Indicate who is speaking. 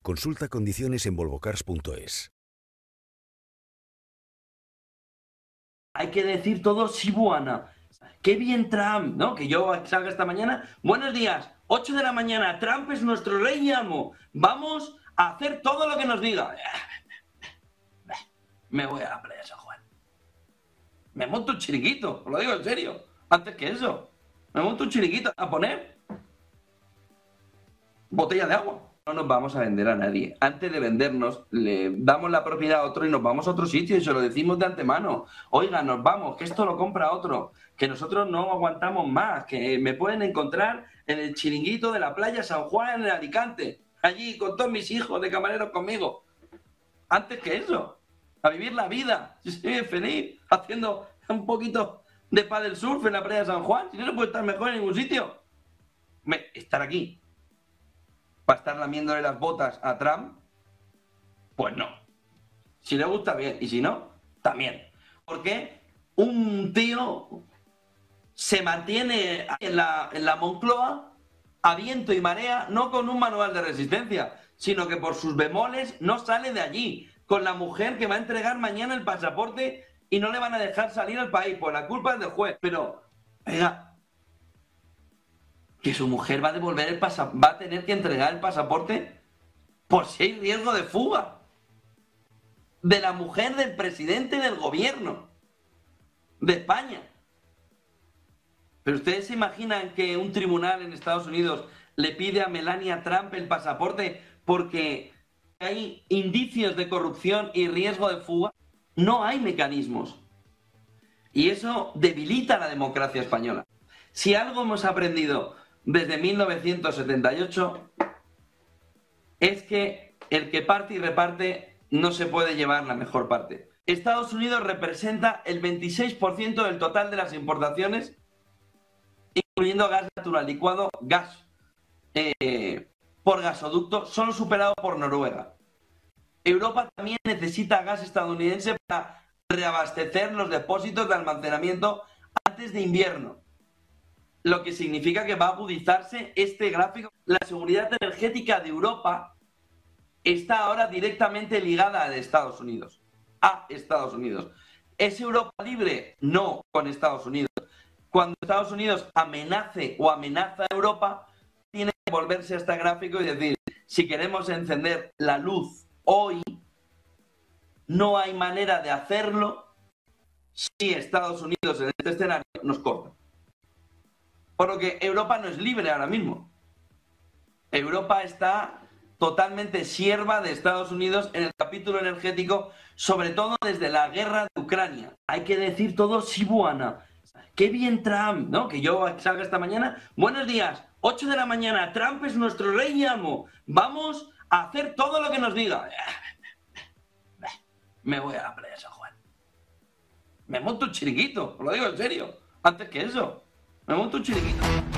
Speaker 1: Consulta condiciones en volvocars.es.
Speaker 2: Hay que decir todo Sibuana. Qué bien Trump, ¿no? Que yo salga esta mañana. Buenos días, 8 de la mañana, Trump es nuestro rey y amo. Vamos a hacer todo lo que nos diga. Me voy a la playa San Juan. Me monto un chiringuito, os lo digo en serio. Antes que eso, me monto un chiringuito a poner botella de agua. No nos vamos a vender a nadie. Antes de vendernos, le damos la propiedad a otro y nos vamos a otro sitio y se lo decimos de antemano. Oiga, nos vamos, que esto lo compra otro, que nosotros no aguantamos más, que me pueden encontrar en el chiringuito de la playa San Juan en Alicante, allí con todos mis hijos de camareros conmigo. Antes que eso, a vivir la vida. Yo estoy feliz haciendo un poquito de paddle surf en la playa San Juan. Si no se puede estar mejor en ningún sitio. Estar aquí para estar lamiéndole las botas a Trump, pues no. Si le gusta, bien, y si no, también. Porque un tío se mantiene en la Moncloa a viento y marea, no con un manual de resistencia, sino que por sus bemoles no sale de allí, con la mujer que va a entregar mañana el pasaporte y no le van a dejar salir al país, por la culpa es del juez. Pero, oiga, que su mujer va a devolver el pasaporte, va a tener que entregar el pasaporte por si hay riesgo de fuga de la mujer del presidente del gobierno de España. Pero ustedes se imaginan que un tribunal en Estados Unidos le pide a Melania Trump el pasaporte porque hay indicios de corrupción y riesgo de fuga. No hay mecanismos. Y eso debilita la democracia española. Si algo hemos aprendido desde 1978 es que el que parte y reparte no se puede llevar la mejor parte. Estados Unidos representa el 26% del total de las importaciones, incluyendo gas natural licuado, gas por gasoducto, solo superado por Noruega. Europa también necesita gas estadounidense para reabastecer los depósitos de almacenamiento antes de invierno, lo que significa que va a agudizarse este gráfico. La seguridad energética de Europa está ahora directamente ligada a Estados Unidos. ¿Es Europa libre? No con Estados Unidos. Cuando Estados Unidos amenace o amenaza a Europa, tiene que volverse a este gráfico y decir, si queremos encender la luz hoy, no hay manera de hacerlo si Estados Unidos en este escenario nos corta. Por lo que Europa no es libre ahora mismo. Europa está totalmente sierva de Estados Unidos en el capítulo energético, sobre todo desde la guerra de Ucrania. Hay que decir todo Sibuana. Qué bien Trump, ¿no? Que yo salga esta mañana. Buenos días, 8 de la mañana, Trump es nuestro rey y amo. Vamos a hacer todo lo que nos diga. Me voy a la playa San Juan. Me monto un chiringuito, os lo digo en serio. Antes que eso, me monto un chiringuito.